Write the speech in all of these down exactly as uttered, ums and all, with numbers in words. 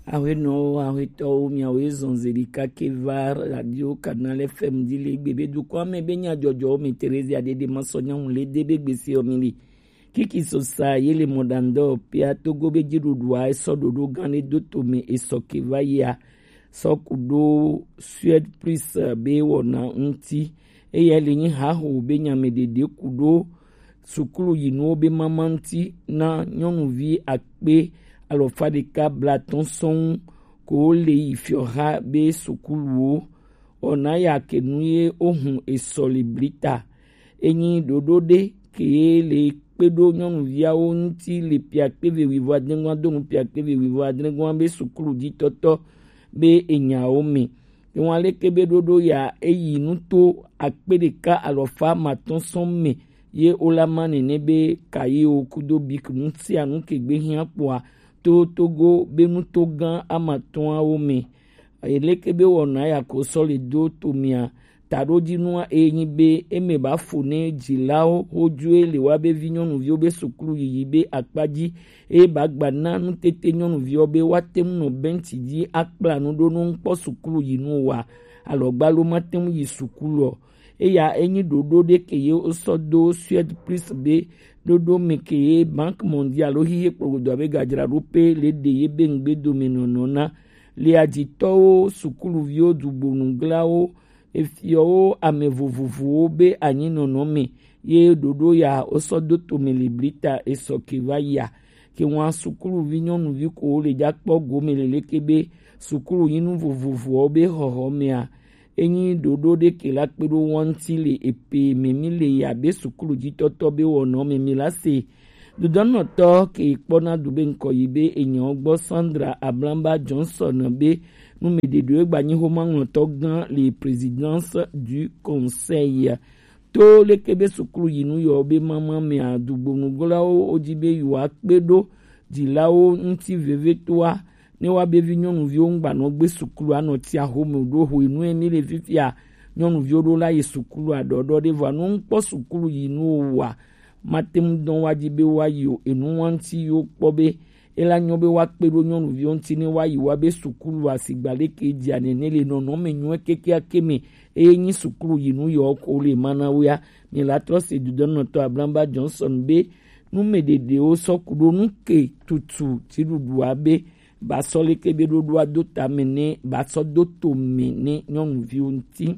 Awe no awe to mi awe zonzerika kevar radio canal F M dile bebe du kwa me benya jojo mi Teresa de masonya le debe gbesi omili kiki so sa yele modando pia togo be jirudwa so dodo gane doto me esoke vaya so kudo Suède plus be wona nti e yele yin ha ho benya me de kudo sukulu yino be mamanti na nyonvi akpe alofa de ka blaton son ko le ifiora be sukulu ona ya kenuye ohun esolibrita enyi dodode ke le pedo nyonu via onti le piakpe ve wivo adengwa don piakpe ve wivo adengwa be sukulu di toto be enya ome won le kebe dodo ya eyi nuto akpe de ka alofa maton son me ye olamane nebe kaye okudo bik nti anu kegbe hian poa to togo benu togan amaton aome elekebe wona ya ko solido tomia taroji nua eyin be emeba fone jilao oju ele wa be vinyonu vi obe sukulu yi be akpaji e bagba nanu tete nyonu vi obe watem no benchi ji akpla no do no npo sukulu yi nu wa alogba lo matem yi sukulu eya enyi dodo de keye osodo Suède plus be dodo mekeye Banque Mondiale ohiye progodo abe gajra rupe le deye bengbe dominonona le adito sukulu vio dubonunglao efio amevovovo be anyi nonome ye dodo ya osodo tomelibrita esokivaya ke wan sukulu vinyonu vi ko le jakpo gomelele kebe sukulu yinu vovovo be hohomea enyi dodo de kela kpedo wanti le epe memile ya be sukulu jitoto be wono memila se dodono to ke ipona dube nko yibe enyan ogbo Sandra Ablamba Johnson be nu mededo egbanyi homango to gan le présidence du conseil to le kebe sukulu yinu yo be mama me adugbonu golao ojibe yuwa kpedo dilao nti vevetoa ne wa be vi nyonu vi ongba no gbe sukulu anoti ahome do ho inu eni le fifia nyonu vi odo la ye sukulu adodo de va no npo sukulu yinu wa matem don wajibe wa yo enu wanti yo pobe ela nyobe wa pedo nyonu vi onti ne wa yi wa be sukulu asigbale keji anene le no no menyu keke akeme enyi sukulu yinu yo ko le manawia ni la trose du don to Ablamba Johnson be nu medede o sokudo nu ke tutu tirudu abe basole kebe dodo adota mene basodo to mene nyonu vi onti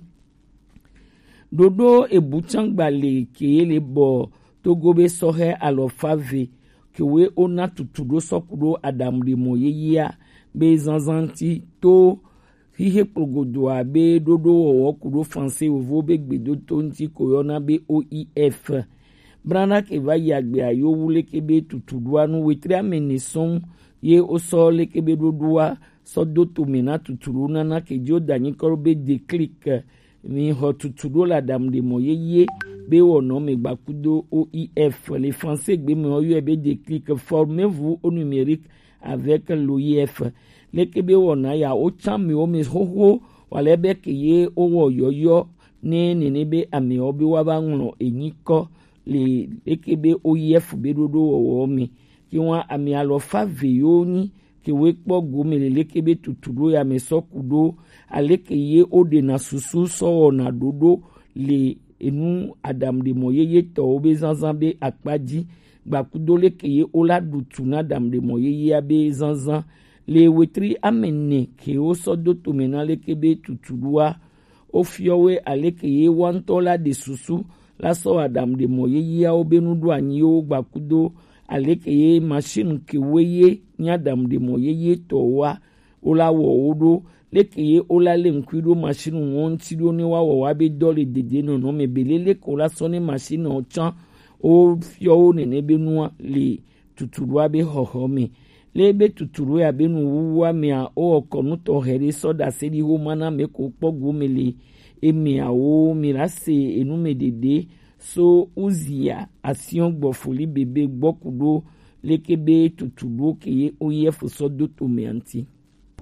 dodo ebuchangbale kele bo togobe sohe alofave kewe ona tutudo sokudo adamde moyeya be zanzanti to hihe progodo abe dodo owo kudo français ovo be gbedo to nti koyona be O I F brana ke va yagbe ayo wule kebe tutudo anu wetre amene son ye oso le kebe dodoa so doto mena tuturu nana ke jo danyi korbe déclic mi ho tuturu la dame de moyeye be wono me gbakudo O I F les français gbe me oyo be déclic formez-vous au numérique avec l'O I F le kebe wona ya o chami o me hoho wale be ke ye owo yoyo ne ne be ame obi wa ba nlo enyiko le ekebe O I F be dodo wo mi ki wọn àmì àlọ́fà vèyóní kí wọ́n pọ̀ gómìnà lékebe tuturo ya mẹ́sọ́kudo alékeye òde na susu sọ̀rọ̀ na dodo le enu àdàmdèmọ̀ yeye tọ̀ ó bẹ́ zanzan bẹ́ àkpájí gbàkudo lékeye ó ládùtù na àdàmdèmọ̀ yeye abẹ́ zanzan le wetri amene kí ó sọ́dọ̀ tòmẹ́nà lékebe tuturo wa ó fiọ́wé alékeye wọ́n tọ́ la de susu lásọ̀ àdàmdèmọ̀ yeye ó bẹ́ nudu ànyí ó gbàkudo alekeye machine keweye nyadam de moyeye towa ola wo odo lekeye ola le nkwido machine won ti do ni wa wo wa be dole dede no no me belele ko la soni machine o chan o fio ne ne benua le tuturu abe hoho me le be tuturu ya benu wuwa me a o konu to here so da se di ho mana me ko pogu mele emi a o mi la se enu me dede so uzia asion gbofuli bebe gbokudo lekebe tutudo keye O I F so do to me anti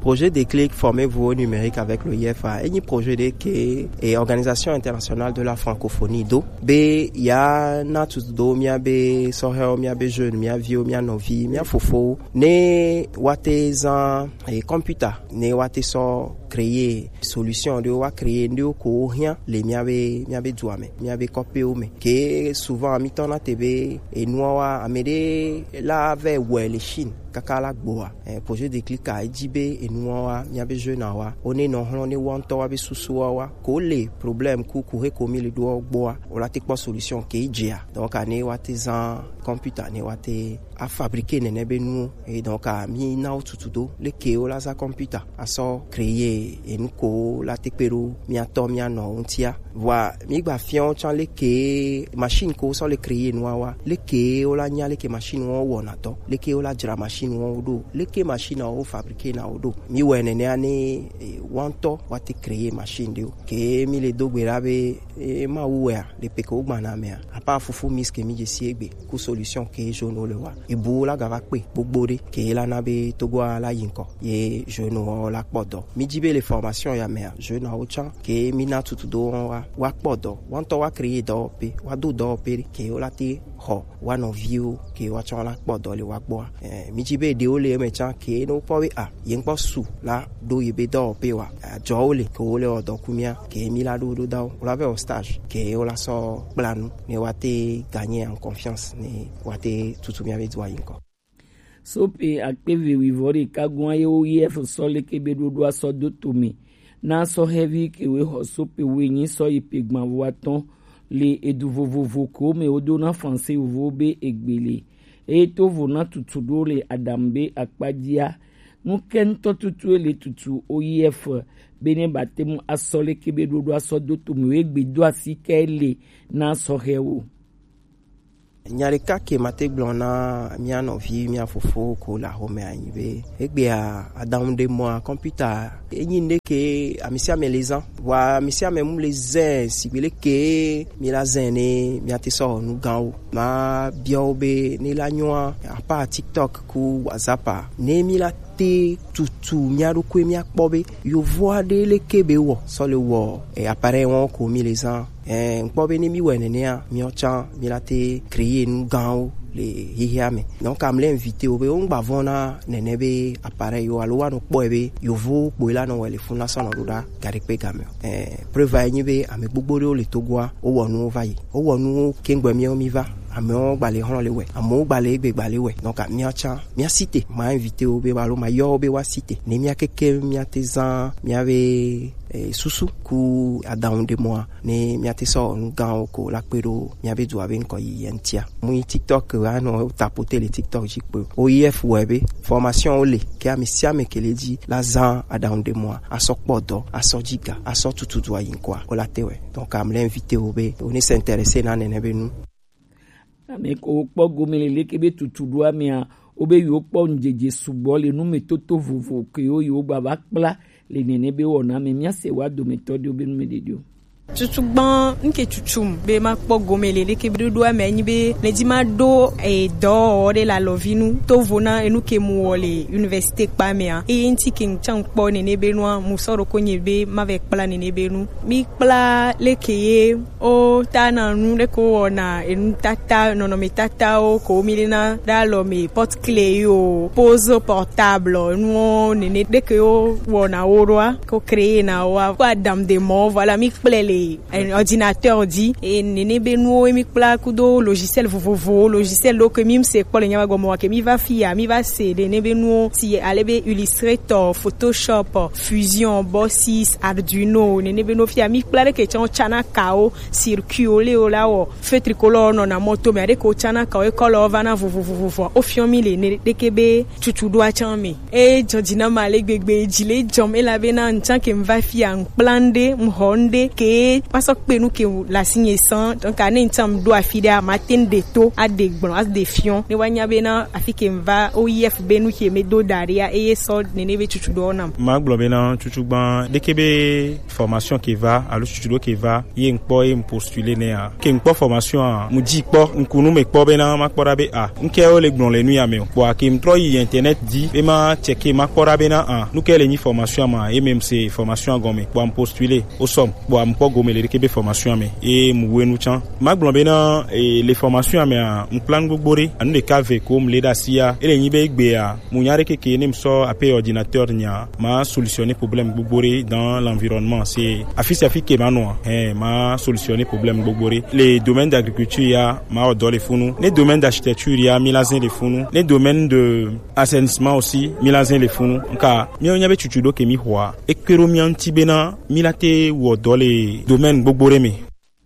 projet Déclic Formez-vous au numérique avec le I F A et un projet de qui est Organisation internationale de la francophonie do be ya na tout do mia be sohel mia be jeune mia vieux mia novi mia fofo ne wate zan et computer ne wate so créer solution de wa créer de ko rien les mia be mia be douame mia be copé o me que souvent mi ton na tv et noa amede la ve we les chine kakala gboa eh projet Déclic a jibe et noa mia be jeune wa one no hon ne won to wa be susu wa ko le problème ku ku he ko mi le do gboa o la te pas solution ke ijea donc ane wate zan computer ne wate a fabriquer ne be nous et donc a mi na tutudo le ke o la za computer a so créer et nous ko la te pero mi ato mi ano ontia wa mi gba fion chan le ke machine ko so le créer nous wa le ke o la nya le ke machine won wona to le ke o la jra machine won do le ke machine o fabriquer na odo mi wene ne ane wanto wate créer machine de ke mi le do gbera be e ma uwa le peko gba na me a pa fufu miske mi je siegbe ku solution ke jono le wa ibu la gava pe gbogbo re ke la na be togo la yinko ye jono la podo mi jibe les formations ya me jono o chan ke mi na tutu do wa wa podo wanto wa créer do pe wa do do pe ke o la ti ho wa no view ke wa chan la podo le wa gbo eh mi jibe de o le me chan ke no po we a yin po su la do ye be do pe wa jo o le ko le o do kumia ke mi la do do da o la ve o stage ke o la so planu ne wa te gagner en confiance ne wa te tutu mi ave doa yinko sope akpeve wivori kagwa ye o I F sole ke be do do so do to me na so heavy ke we ho sope we yin so ipegma waton le edu vovovo ko me odo na français wo be egbele e to vo na tutu do le adambe akpadia nu ken to tutu le tutu o I F bene batem asole ke be do do so do to me egbe do asikele na so hewo nyare ka ke mate blona mia no vi mia fofo ko la home anyibe egbe a adam de moi computer enyi ne ke amisia me les ans wa amisia me mum les ans sibele ke mi la zene mi ate so nu gan ma biobe ni la nyoa a pa TikTok ku WhatsApp ne mi la te tutu miaru kwe mi akpobe yo voa de le kebe wo so le wo e appareil won ko mi les ans eh nkpobe ni mi wene ne a mi ochan mi la te créer nu gan le hihiame donc am le invité obe on gba vona nenebe appareil yo alo wa no po ebe yo vo po ila no wele funa so no ruda gari pe game eh preva yin be ame gbogbo le togwa o wonu vayi o wonu kengbe mi o mi va ame o gbale hon le we amo gbale egbe gbale we donc mi ochan mi a cité ma invité obe ba lo ma yo obe wa cité ne mi akeke mi atezan mi ave eh, susu ku adaun de moi ne mi ateso ngan ko la pero mi ave du ave nko yentia mu TikTok ano tapoter le TikTok jikpo o I F web formation ole ke ami siame ke le di la zan adaun de moi aso podo aso giga aso tutu do yin kwa o la tewe donc am l'inviter obe on est intéressé na nenebe nu ame ko po gomele ke be tutu do amia obe yo po njeje subo le nu metoto vovo ke yo yo baba kpla le nene be wona me mia se wa do méthode obe nu mededio tutugban nke tutum be ma po gomele le ke be do amenyi be ne di ma do e do de la lovinu to vona enu ke mu wole université pa me a e nti king chan po ne ne be no mu soro ko nye be ma ve kpla ne ne be nu mi kpla le ke ye o tana nu le ko wona enu tata no no mi tata o ko mi na da lo mi porte clé yo pose portable nu ne ne de ke o wona orwa ko créer na wa kwa dam de mo voilà mi kpla un ordinateur dit et nene beno mi kpla kudo logiciel vovovo logiciel lo que mim se ko le nyama gomo ke mi va fia mi va se de nene beno si alebe Illustrator Photoshop Fusion Bossis Arduino nene beno fia mi kpla ke chon chana kao circuit ole ola o feu tricolore no na moto me de ko chana kao e color vana vovovo o fion mi le ne de kebe chuchu do a chami e jodina male gbegbe jile jom e la bena nchan ke mva fia nplande mhonde ke e pasok pe nous que la signer sans donc ane ntam do afide a matin de to a de gbon as de fion ne wanya be na afike mva O I F be nous que me do daria e so nene be chuchu do nam ma globe na chuchu ban de kebe formation qui va à le chuchu do qui va ye npo e postuler ne a ke npo formation a mu di po nkunu me po be na ma kpora be a nke o le gbon le nu ya me bo akim tro yi internet di e ma checker ma kpora be na a nu ke le ni formation ma e même c'est formation gome bo am postuler au som bo am po gome le kebe formation me e mu wenu chan ma glombe na e les formations me un plan gogbore anu de cave comme le dasia e le ni be gbe a mu nyare ke ke nem so apé ordinateur nya ma solutionner problème gogbore dans l'environnement c'est afisi afike ma no eh ma solutionner problème gogbore les domaines d'agriculture ya ma odor les funu les domaines d'architecture ya milazin les funu les domaines de assainissement aussi milazin les funu nka mi onya be chuchudo ke mi hwa e kwero mi antibena milate wo dole domaine gogbore me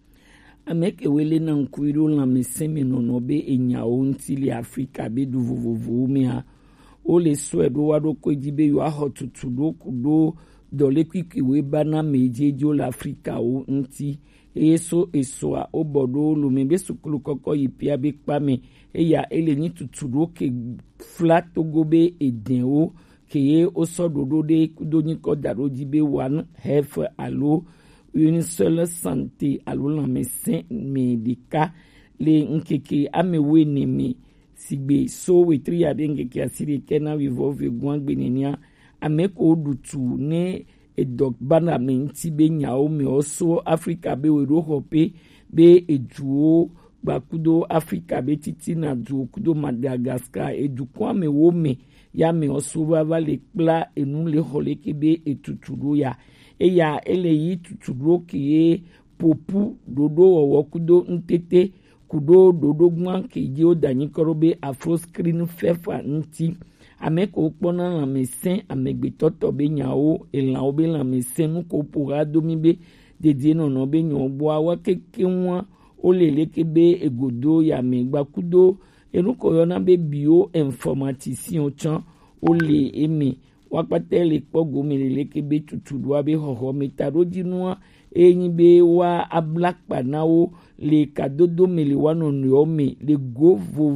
ameke wele na nkuiru la mesemi nono be enya onti li Afrika be du vovovo me a o le swedo wado ko jibe yo ahotutu do kudo dole kwiki we bana mejejo la Afrika o nti eso eso a obodo lu me be sukulu koko yipia be pame e ya ele ni tuturo ke flat gobe eden o ke o sododo de kudo ni ko daro jibe one health alo une seule santé alo la médecin médical le nkeke amewe ni mi sigbe so wetri ya ngeke asiri kena vivo vigwan gbenenia ameko dutu ne edok bana menti be nyao me oso Africa be we ro hope be eduo bakudo Africa be titi na du kudo Madagascar eduko amewo me ya me oso va le pla enu le holeke be etuturu ya e ya eleyi tuturo kiye popu dodo wokudo ntete kudo dodo gwan keje odanyi korobe afro screen fefa nti ameko pona la mesin amegbe toto be nyao elan obe la mesin nu ko pora domi be dedie no no be nyo bo awa keke won oleleke be egodo ya megba kudo enuko yona be bio informaticien chan ole emi wakpate le kpogo meleleke be tutudu abe hoho metarojinua enyi be wa ablakpa nawo le kadodo meliwano nyomi le go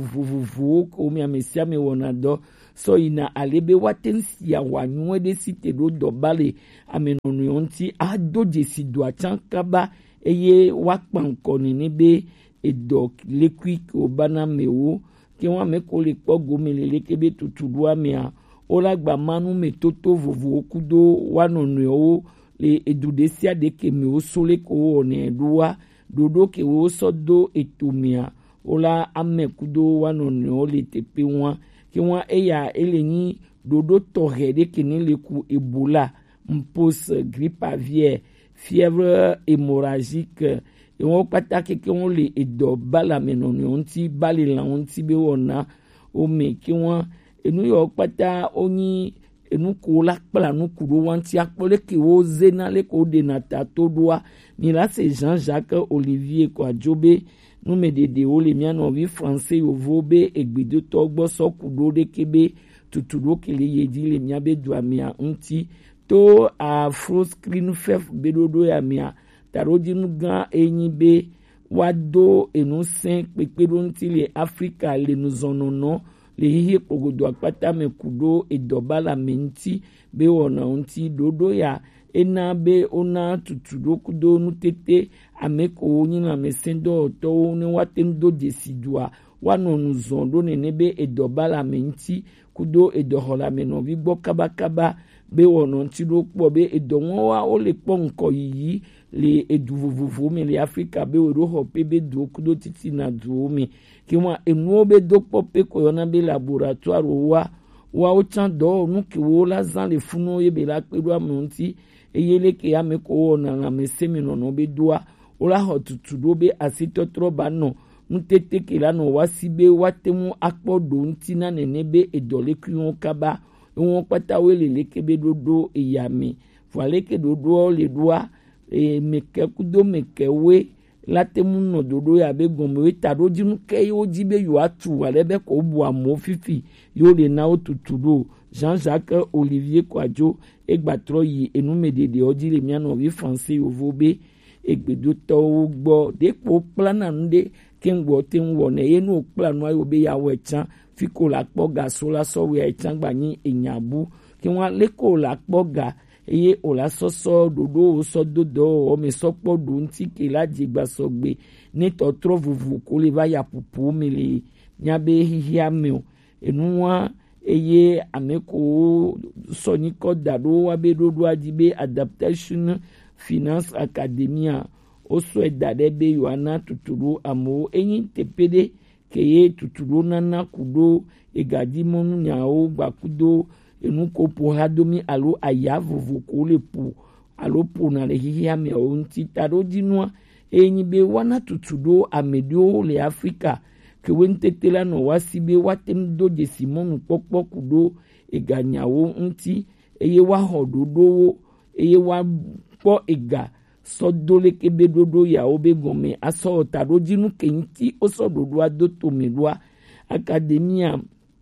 vovovo ko mi amesia me wonado so ina alebe watensi ya wanwe de site do dobale amenonu yonti adoje sidwa chankaba eye wakpankoni ni be edok lekwik obana mewo ke wa me ko le kpogo meleleke be tutudu amia ola gba manu metoto vovo kudo wanonu le edudesia de ke mi o sole ko one duwa dodo ke wo sodo etumia ola amekudo wanonu le tepe won ke won eya eleni dodo torede ke ni le ku Ebola mpos grippe aviaire fièvre hémorragique e won patake ke won le edo bala menonu onti bali la onti be wona o me ke won enu yo pata oni enu ko la pla nu kuro wanti akpole ke wo zena le ko de na tato doa ni la c'est Jean-Jacques Olivier ko ajobe nu me de de o le mia no vi français yo vobe egbedo togbo so kudo de kebe tuturo ke le yedi le mia be dua mia unti to afro screen fef bedodo ya mia taroji nu gan enyi be wado enu sen pepedo nti le Africa le nu zonono le hihe pogodo akpata me kudo edobala menti be wona unti dodo ya ena be ona tutudo kudo nutete ameko onyi na mesendo to ni watendo desidua wanonu zondo nenebe edobala menti kudo edohola meno bi gbo kabakaba be wona nti do po be edonwo wa o le po nko yi le eduvuvuvu me le Africa be ro hope be do kudo titi na do mi ki wa enu be do pope ko yona be laboratoire wa wa o chan do nu ki wo la zan le funu ye be la pedu amunti eyele ke ame ko na na mesemi no no be doa o la hotutu do be asitotro ba no ntete ke la no wasibe watemu akpodo nti na nenebe edole krion kaba won pata wele lekebe dodo eyami fale ke dodo le doa e meke kudo meke we latemu no dodo ya be gomo we tarojinu ke yo jibe yo atu wale be ko bu amo fifi yo le na otutudo Jean-Jacques Olivier Kwadjo egbatro yi enumedede odi le miano vi français yo vobe egbedoto gbo depo plana nde kengbo tin wo ne enu planu ayo be yawo echan fiko la poga sola sowe echan gba ni enyabu ki won le ko la poga eye ola soso dodo so dodo o me sopo do nti ke la jigba sogbe ni to tro vuvu ko le va ya pupu mele nyabe hihia me enu wa eye ameko soni ko dado wa be dodo ajibe adaptation finance academia oso edade be yohana tuturu amo eyin tepede keye tuturu nana kudo egadi monu nyao gbakudo enu kopo hadomi alo ayavuvu ko le pu alo pu na le hihia me onti taro dinua eyin be wana tutudo amedio le Africa ke wentetela no wasibe watem do je simonu popo kudo eganyawo nti eye wa hododo eye wa po ega sodole kebe dodo ya obe gome aso taro dinu kenti oso dodo adoto melwa academia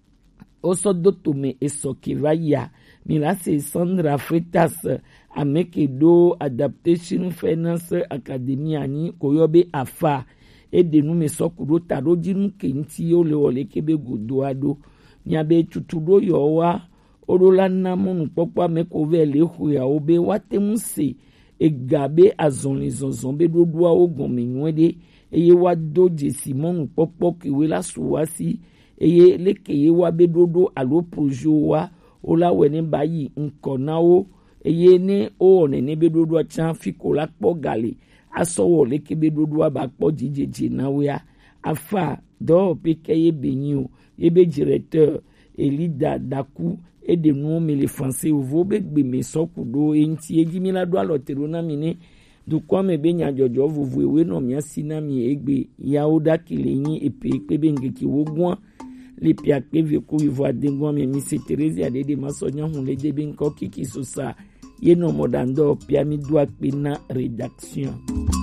oso doto me esokivaya milase Sandra Freitas ameke do adaptation finance academia ni koyobe afa edenu me sokuro taro dinu kenti ole ole kebe godo ado nyabe tutudo yowa orola namonu popo ameko vele hu ya obe watemuse egabe azonlizonzon be dodo a ogun minwede eye wa doje simonu popo kiwe la suwasi eye lekeye wa be dodo alo projo wa ola wene bayi nkonawo eye ne o ne ne be dodo chan fiko la po gale asowo leke be dodo ba po jijeje nawe ya afa do pekeye benyo ebe directeur Elida Daku et de nous mais les Français au vobe me sokudo enti ejimi la do alotero na mine du kwa me benya jojo vovu we no mia sinami egbe ya oda kilenyi epe pe benge ki wogun le pia pe vie ko ivoire dengo me mi se Thérèse Adede masonya hun le de ben ko kiki so sa ye no modando pia mi doa pe na rédaction.